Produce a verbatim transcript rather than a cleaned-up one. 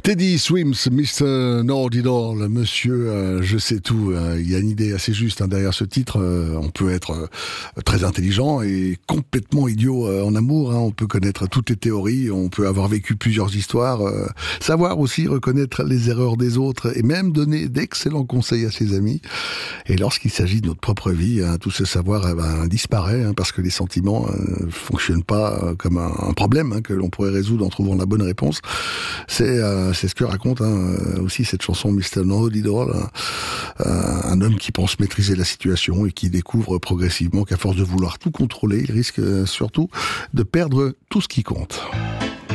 Teddy Swims, mister Know-it-all, monsieur euh, je sais tout. Euh, il y a une idée assez juste hein, derrière ce titre. Euh, on peut être euh, très intelligent et complètement idiot euh, en amour. Hein. On peut connaître toutes les théories, on peut avoir vécu plusieurs histoires, euh, savoir aussi reconnaître les erreurs des autres et même donner d'excellents conseils à ses amis. Et lorsqu'il s'agit de notre propre vie, hein, tout ce savoir eh ben, disparaît hein, parce que les sentiments ne euh, fonctionnent pas euh, comme un, un problème hein, que l'on pourrait résoudre en trouvant la bonne réponse. C'est euh, c'est ce que raconte hein, aussi cette chanson mister Know-it-all, hein, euh, un homme qui pense maîtriser la situation et qui découvre progressivement qu'à force de vouloir tout contrôler, il risque euh, surtout de perdre tout ce qui compte.